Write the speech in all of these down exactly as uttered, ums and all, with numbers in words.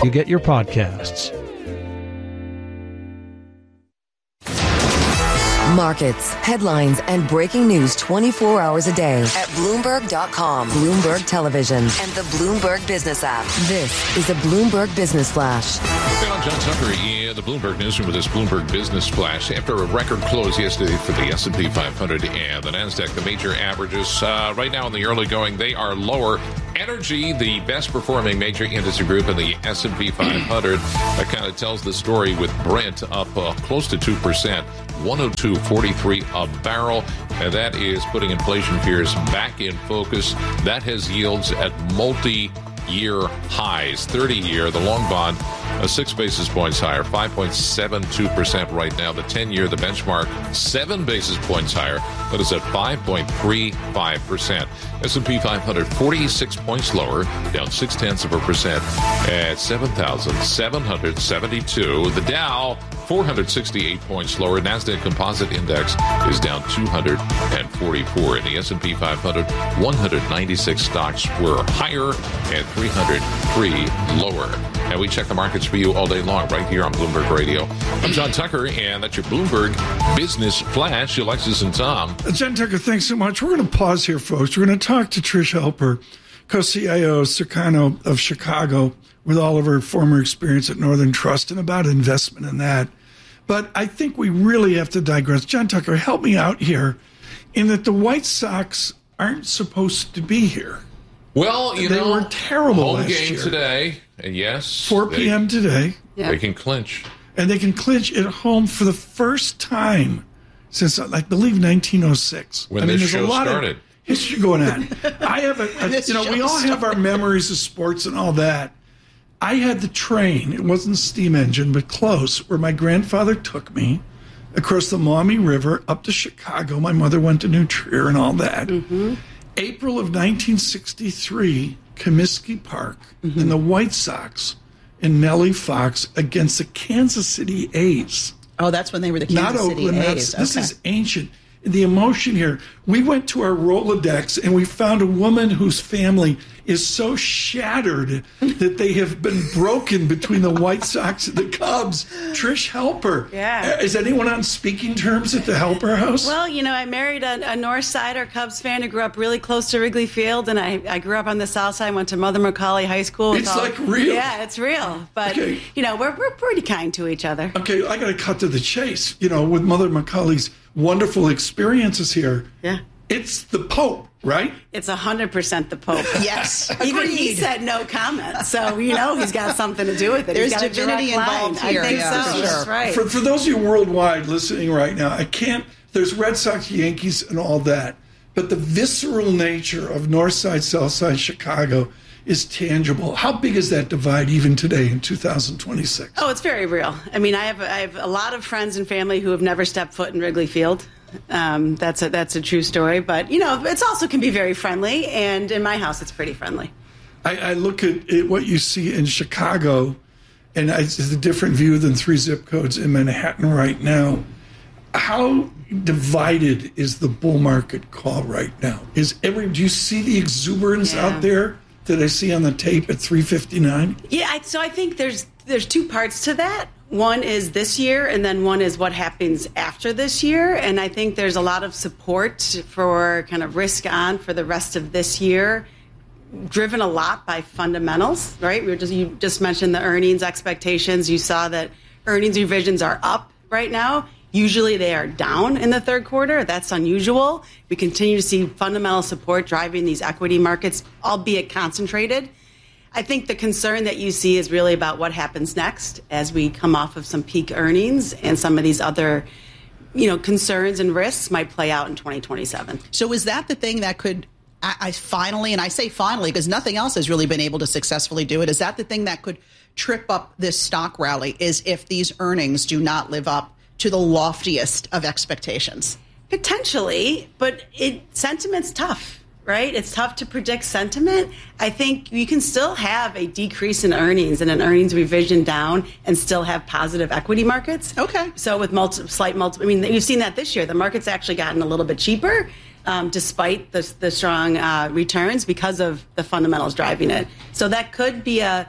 you get your podcasts. Markets, headlines, and breaking news twenty-four hours a day at Bloomberg dot com, Bloomberg Television, and the Bloomberg Business app. This is a Bloomberg Business Flash. Hey, I'm John Tucker in the Bloomberg Newsroom with this Bloomberg Business Flash. After a record close yesterday for the S and P five hundred and the NASDAQ, the major averages uh, right now in the early going, they are lower. Energy, the best performing major industry group in the S and P five hundred, that kind of tells the story with Brent up uh, close to two percent, one oh two forty-three a barrel, and that is putting inflation fears back in focus. That has yields at multi-year highs. thirty-year, the long bond, uh, six basis points higher, five point seven two percent right now. The ten-year, the benchmark, seven basis points higher, but it's at five point three five percent. S and P five hundred, forty-six points lower, down six tenths of a percent at seven thousand seven hundred seventy-two. The Dow, four hundred sixty-eight points lower. NASDAQ Composite Index is down two hundred forty-four. In the S and P five hundred, one hundred ninety-six stocks were higher and three hundred three lower. And we check the markets for you all day long right here on Bloomberg Radio. I'm John Tucker, and that's your Bloomberg Business Flash. Alexis and Tom. John Tucker, thanks so much. We're going to pause here, folks. We're going to talk to Trish Helper, co-C I O Circano of Chicago, with all of her former experience at Northern Trust and about investment in that. But I think we really have to digress. John Tucker, help me out here in that the White Sox aren't supposed to be here. Well, you they know, were terrible home last game year. today, and yes, four p.m. they, today. Yeah. They can clinch. And they can clinch at home for the first time since, I believe, nineteen oh six. When I mean, this there's show a lot history. Of history going on. I have a, a you know, we all have our memories of sports and all that. I had the train. It wasn't a steam engine, but close, where my grandfather took me across the Maumee River up to Chicago. My mother went to New Trier and all that. Mm-hmm. April of nineteen sixty-three, Comiskey Park, mm-hmm. and the White Sox and Nellie Fox against the Kansas City A's. Oh, that's when they were the Kansas Not City Oakland, A's. This okay. is ancient. The emotion here. We went to our Rolodex and we found a woman whose family is so shattered that they have been broken between the White Sox and the Cubs. Trish Helper. Yeah. Is anyone on speaking terms at the Helper house? Well, you know, I married a, a North Sider Cubs fan who grew up really close to Wrigley Field, and I, I grew up on the South Side, went to Mother McCauley High School. It's all, like real. Yeah, it's real. But, okay. you know, we're, we're pretty kind to each other. Okay, I got to cut to the chase. You know, with Mother McCauley's wonderful experiences here. Yeah. It's the Pope, right? It's one hundred percent the Pope. Yes. Even he said no comment. So, you know, he's got something to do with it. There's he's got divinity a direct involved line. here. I think Yeah, so. for sure. That's right. For, for those of you worldwide listening right now, I can't, there's Red Sox, Yankees, and all that. But the visceral nature of North Side, South Side, Chicago is tangible. How big is that divide even today in two thousand twenty-six? Oh, it's very real. I mean, I have I have a lot of friends and family who have never stepped foot in Wrigley Field. Um, that's a that's a true story. But, you know, it's also can be very friendly. And in my house, it's pretty friendly. I, I look at it, what you see in Chicago, and it's a different view than three zip codes in Manhattan right now. How divided is the bull market call right now? Is every do you see the exuberance Yeah. out there that I see on the tape at three fifty-nine? Yeah, I, so I think there's there's two parts to that. One is this year, and then one is what happens after this year. And I think there's a lot of support for kind of risk on for the rest of this year, driven a lot by fundamentals, right? We were just you just mentioned the earnings expectations. You saw that earnings revisions are up right now. Usually they are down in the third quarter. That's unusual. We continue to see fundamental support driving these equity markets, albeit concentrated. I think the concern that you see is really about what happens next as we come off of some peak earnings, and some of these other, you know, concerns and risks might play out in twenty twenty-seven. So is that the thing that could, I, I finally, and I say finally because nothing else has really been able to successfully do it, is that the thing that could trip up this stock rally, is if these earnings do not live up to the loftiest of expectations? Potentially, but it sentiment's tough. Right? It's tough to predict sentiment. I think you can still have a decrease in earnings and an earnings revision down and still have positive equity markets. Okay. So with multi, slight multiple, I mean, you've seen that this year. The market's actually gotten a little bit cheaper um, despite the, the strong uh, returns because of the fundamentals driving it. So that could be a,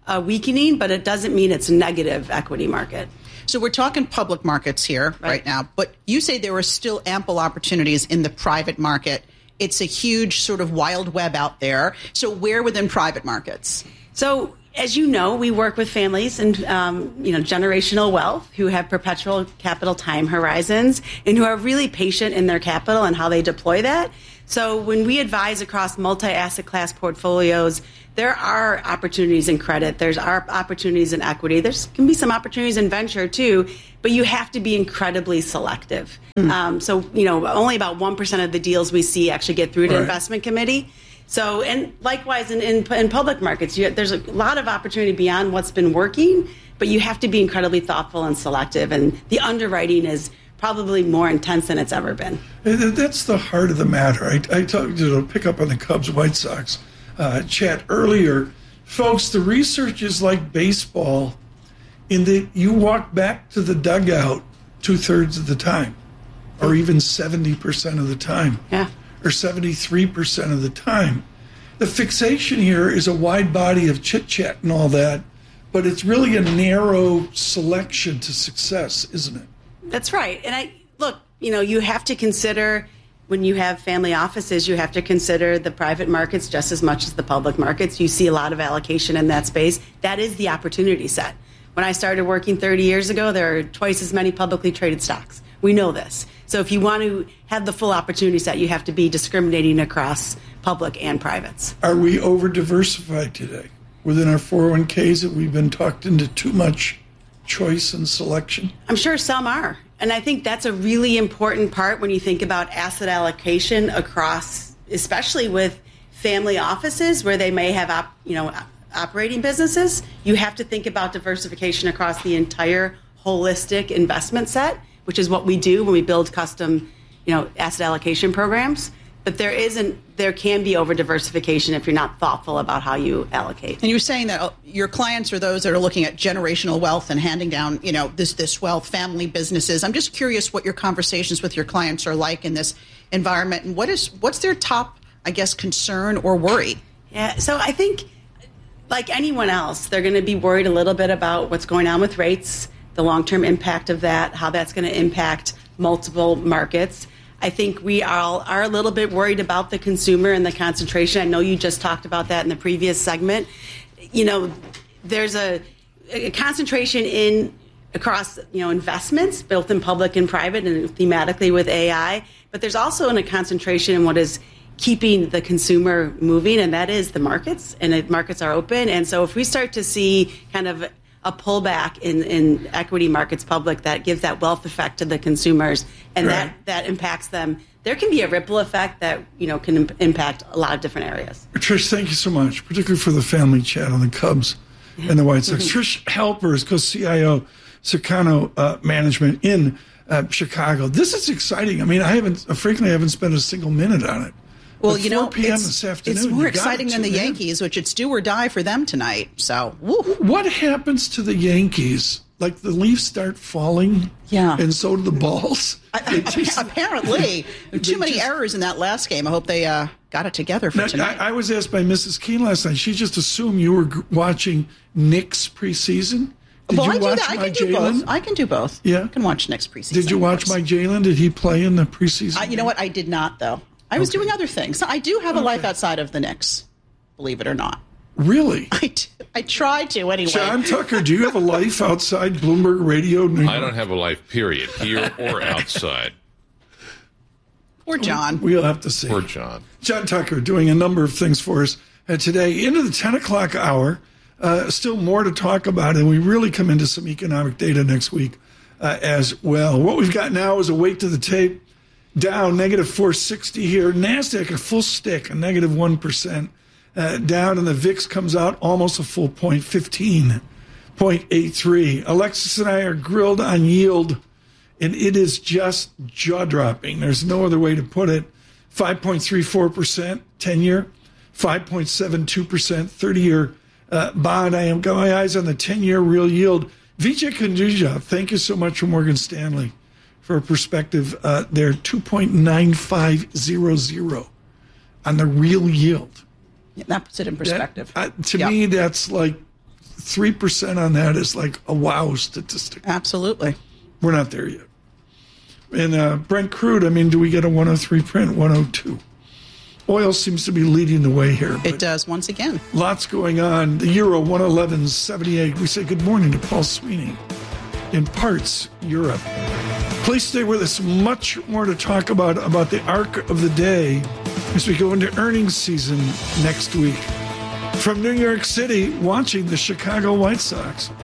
a weakening, but it doesn't mean it's a negative equity market. So we're talking public markets here right. right now, but you say there are still ample opportunities in the private market. It's a huge sort of wild web out there. So where within private markets? So as you know, we work with families and um, you know generational wealth who have perpetual capital time horizons and who are really patient in their capital and how they deploy that. So when we advise across multi-asset class portfolios, there are opportunities in credit. There's are opportunities in equity. There's can be some opportunities in venture too, but you have to be incredibly selective. Mm. Um, so you know, only about one percent of the deals we see actually get through to right. investment committee. So, and likewise in, in, in public markets, you, there's a lot of opportunity beyond what's been working, but you have to be incredibly thoughtful and selective. And the underwriting is probably more intense than it's ever been. That's the heart of the matter. I, I talked to pick up on the Cubs White Sox uh, chat earlier. Folks, the research is like baseball in that you walk back to the dugout two-thirds of the time, or even seventy percent of the time. Yeah. Or seventy-three percent of the time. The fixation here is a wide body of chit-chat and all that, but it's really a narrow selection to success, isn't it? That's right. And I look, you know, you have to consider when you have family offices, you have to consider the private markets just as much as the public markets. You see a lot of allocation in that space. That is the opportunity set. When I started working thirty years ago, there are twice as many publicly traded stocks. We know this. So if you want to have the full opportunity set, you have to be discriminating across public and privates. Are we over-diversified today? Within our four oh one k's, have we been talked into too much choice and selection? I'm sure some are. And I think that's a really important part when you think about asset allocation across, especially with family offices where they may have op, you know, operating businesses. You have to think about diversification across the entire holistic investment set, which is what we do when we build custom, you know, asset allocation programs. But there isn't, there can be over diversification if you're not thoughtful about how you allocate. And you're saying that your clients are those that are looking at generational wealth and handing down, you know, this this wealth, family businesses. I'm just curious what your conversations with your clients are like in this environment, and what is what's their top, I guess, concern or worry? Yeah, so I think, like anyone else, they're going to be worried a little bit about what's going on with rates, the long-term impact of that, how that's going to impact multiple markets. I think we all are a little bit worried about the consumer and the concentration. I know you just talked about that in the previous segment. You know, there's a, a concentration in across, you know, investments, both in public and private and thematically with A I, but there's also a concentration in what is keeping the consumer moving, and that is the markets, and the markets are open. And so if we start to see kind of a pullback in, in equity markets public that gives that wealth effect to the consumers and right. that, that impacts them, there can be a ripple effect that, you know, can imp- impact a lot of different areas. Trish, thank you so much, particularly for the family chat on the Cubs and the White Sox. Trish Halper is co-C I O, Sercano uh, Management in uh, Chicago. This is exciting. I mean, I haven't, frankly, I haven't spent a single minute on it. Well, you know, p m it's, this afternoon, it's more exciting than the Yankees, which it's do or die for them tonight. So, woo. What happens to the Yankees? Like the leaves start falling, yeah, and so do the balls. I, just, apparently, too many just, errors in that last game. I hope they uh, got it together for now, tonight. I, I was asked by Missus Keene last night. She just assumed you were g- watching Knicks preseason. Did well, you I watch do that. I my can do Jalen? both. I can do both. Yeah, I can watch Knicks preseason. Did you watch my Jalen? Did he play in the preseason? Uh, you know what? I did not, though. I was okay. doing other things. So I do have a okay. life outside of the Knicks, believe it or not. Really? I, t- I try to anyway. John Tucker, do you have a life outside Bloomberg Radio? New York? I don't have a life, period, here or outside. Poor John. We'll have to see. Poor John. John Tucker doing a number of things for us uh, today. Into the ten o'clock hour, uh, still more to talk about, and we really come into some economic data next week uh, as well. What we've got now is a wait to the tape. Dow, negative four sixty here. NASDAQ, a full stick, a negative one percent. Uh, down, and the V I X comes out almost a full point, fifteen point eight three. Alexis and I are grilled on yield, and it is just jaw-dropping. There's no other way to put it. five point three four percent ten-year, five point seven two percent thirty-year uh, bond. I am got my eyes on the ten-year real yield. Vijay Kunduja, thank you so much from Morgan Stanley for a perspective. Uh, they're two point nine five zero zero on the real yield. Yeah, that puts it in perspective. That, uh, to yep. me, that's like three percent on that is like a wow statistic. Absolutely. We're not there yet. And uh, Brent crude, I mean, do we get a one oh three print? one oh two. Oil seems to be leading the way here. It does once again. Lots going on. The euro, one eleven seventy-eight. We say good morning to Paul Sweeney in Parts, Europe. Please stay with us. Much more to talk about, about the arc of the day as we go into earnings season next week. From New York City, watching the Chicago White Sox.